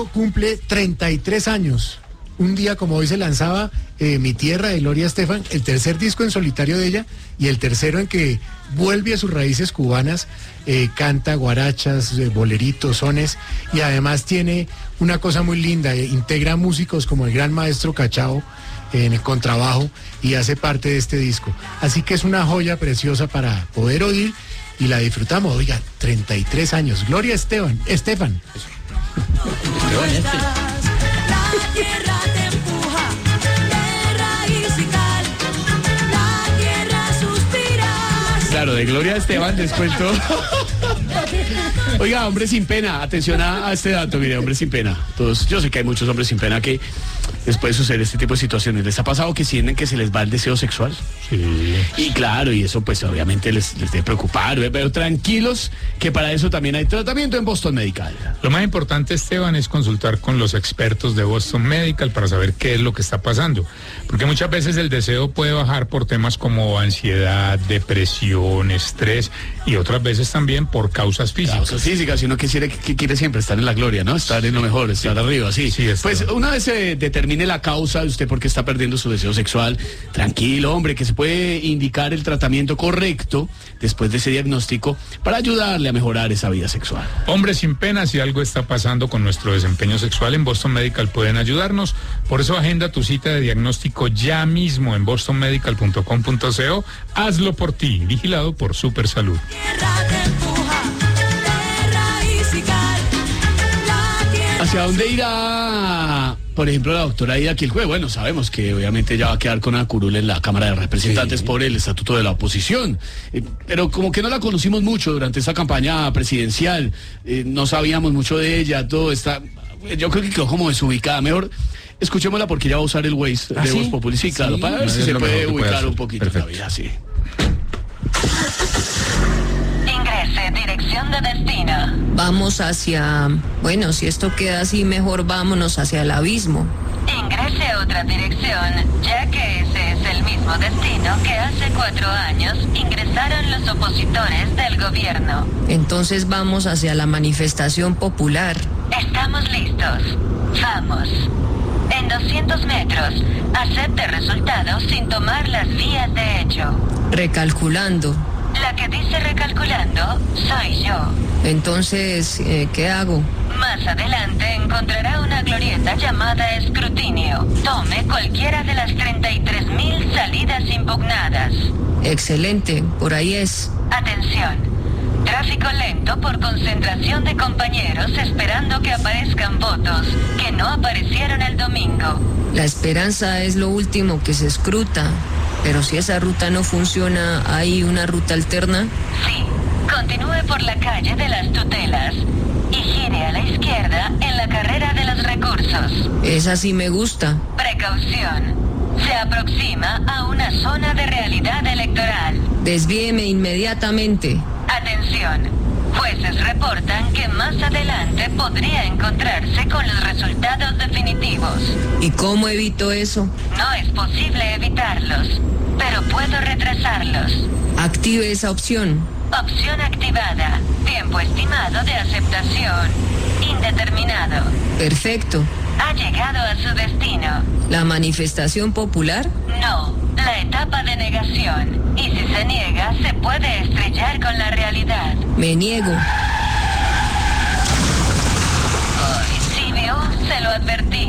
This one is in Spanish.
Cumple 33 años. Un día como hoy se lanzaba Mi Tierra de Gloria Estefan, el tercer disco en solitario de ella y el tercero en que vuelve a sus raíces cubanas, canta guarachas, boleritos, sones y además tiene una cosa muy linda, integra músicos como el gran maestro Cachao en el contrabajo y hace parte de este disco. Así que es una joya preciosa para poder oír y la disfrutamos. Oiga, 33 años. Gloria Estefan. La tierra te empuja de raíz y cal, la tierra suspira. Claro, de Gloria Estefan les cuento. Oiga, hombre sin pena, atención a este dato, mire, hombre sin pena. Todos, yo sé que hay muchos hombres sin pena que les puede suceder este tipo de situaciones. ¿Les ha pasado que sienten que se les va el deseo sexual? Sí. Y claro, y eso pues obviamente les debe preocupar, pero tranquilos que para eso también hay tratamiento en Boston Medical. Lo más importante, Esteban, es consultar con los expertos de Boston Medical para saber qué es lo que está pasando. Porque muchas veces el deseo puede bajar por temas como ansiedad, depresión, estrés y otras veces también por causas físicas. Causas físicas, sino que quiere siempre estar en la gloria, ¿no? Estar en lo mejor, estar arriba, sí. Sí, pues una vez se determine la causa de usted por qué está perdiendo su deseo sexual, tranquilo, hombre, que se puede indicar el tratamiento correcto después de ese diagnóstico para ayudarle a mejorar esa vida sexual. Hombre sin pena, si algo está pasando con nuestro desempeño sexual, en Boston Medical pueden ayudarnos. Por eso agenda tu cita de diagnóstico ya mismo en bostonmedical.com.co. Hazlo por ti, vigilado por Supersalud. Tierra te empuja de raíz y cal, la tierra. ¿Hacia dónde irá, por ejemplo, la doctora Aida Quilcue? Bueno, sabemos que obviamente ella va a quedar con una curul en la Cámara de Representantes por el estatuto de la oposición, pero como que no la conocimos mucho durante esta campaña presidencial, no sabíamos mucho de ella, todo está, yo creo que quedó como desubicada. Mejor escuchémosla porque ya va a usar el Waze de Voz Populi, sí, claro, para ver si se puede ubicar un poquito en la vida, sí. Ingrese, dirección de destino. Vamos hacia... Bueno, si esto queda así, mejor vámonos hacia el abismo. Ingrese otra dirección, ya que ese es el mismo destino que hace 4 años ingresaron los opositores del gobierno. Entonces vamos hacia la manifestación popular. Estamos listos. Vamos. En 200 metros, acepte resultados sin tomar las vías de hecho. Recalculando. La que dice recalculando soy yo. Entonces, ¿qué hago? Más adelante encontrará una glorieta llamada escrutinio. Tome cualquiera de las 33.000 salidas impugnadas. Excelente, por ahí es. Atención. Tráfico lento por concentración de compañeros esperando que aparezcan votos que no aparecieron el domingo. La esperanza es lo último que se escruta. Pero si esa ruta no funciona, ¿hay una ruta alterna? Sí. Continúe por la calle de las Tutelas y gire a la izquierda en la carrera de los recursos. Esa sí me gusta. Precaución. Se aproxima a una zona de realidad electoral. Desvíeme inmediatamente. Atención. Jueces reportan que más adelante podría encontrarse con los resultados definitivos. ¿Y cómo evito eso? No es posible evitarlos, pero puedo retrasarlos. Active esa opción. Opción activada. Tiempo estimado de aceptación. Indeterminado. Perfecto. Ha llegado a su destino. ¿La manifestación popular? No, la etapa de negación. Y si se niega, se puede estrellar con la realidad. Me niego. Si vio, se lo advertí.